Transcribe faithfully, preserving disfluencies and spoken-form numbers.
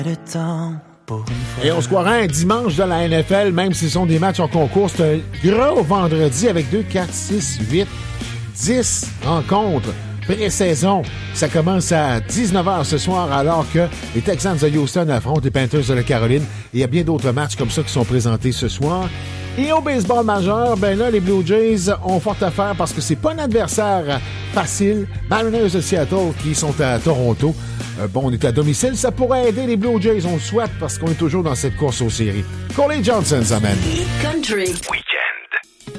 Et on se croirait un dimanche de la N F L, même s'ils sont des matchs en concours. C'est un gros vendredi avec deux, quatre, six, huit, dix rencontres pré-saison. Ça commence à dix-neuf heures ce soir, alors que les Texans de Houston affrontent les Panthers de la Caroline. Et il y a bien d'autres matchs comme ça qui sont présentés ce soir. Et au baseball majeur, ben là, les Blue Jays ont fort à faire parce que c'est pas un adversaire facile. Mariners de Seattle qui sont à Toronto. Euh, bon, on est à domicile. Ça pourrait aider les Blue Jays, on le souhaite, parce qu'on est toujours dans cette course aux séries. Coley Johnson, ça mène. Country. Oui.